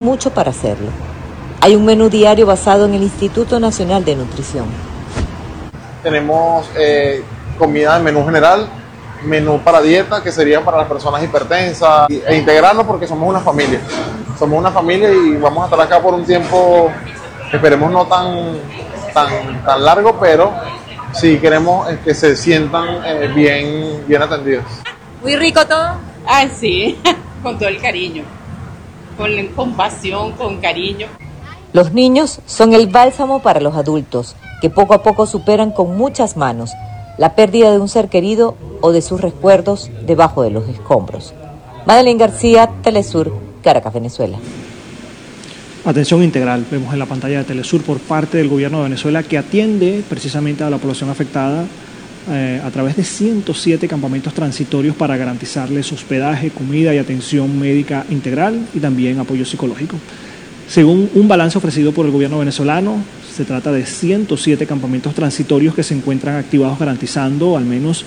mucho para hacerlo. Hay un menú diario basado en el Instituto Nacional de Nutrición. Tenemos comida de menú general, menú para dieta, que sería para las personas hipertensas, e integrarnos porque somos una familia. Somos una familia y vamos a estar acá por un tiempo, esperemos no tan largo, pero sí queremos que se sientan bien atendidos. Muy rico todo. Ah, sí, con todo el cariño, con pasión, con cariño. Los niños son el bálsamo para los adultos, que poco a poco superan con muchas manos la pérdida de un ser querido o de sus recuerdos debajo de los escombros. Madeleine García, Telesur, Caracas, Venezuela. Atención integral, vemos en la pantalla de Telesur por parte del gobierno de Venezuela, que atiende precisamente a la población afectada a través de 107 campamentos transitorios para garantizarles hospedaje, comida y atención médica integral y también apoyo psicológico. Según un balance ofrecido por el gobierno venezolano, se trata de 107 campamentos transitorios que se encuentran activados garantizando al menos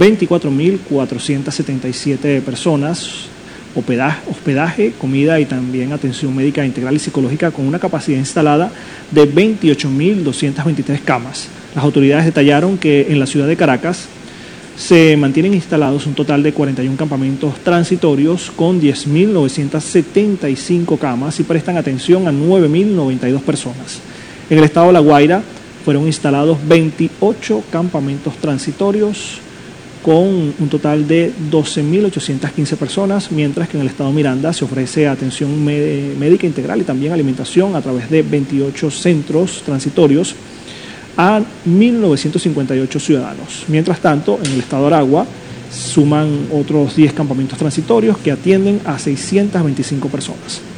24.477 personas hospedaje, comida y también atención médica integral y psicológica con una capacidad instalada de 28.223 camas. Las autoridades detallaron que en la ciudad de Caracas se mantienen instalados un total de 41 campamentos transitorios con 10.975 camas y prestan atención a 9.092 personas. En el estado de La Guaira fueron instalados 28 campamentos transitorios con un total de 12.815 personas, mientras que en el estado Miranda se ofrece atención médica integral y también alimentación a través de 28 centros transitorios a 1.958 ciudadanos. Mientras tanto, en el estado de Aragua suman otros 10 campamentos transitorios que atienden a 625 personas.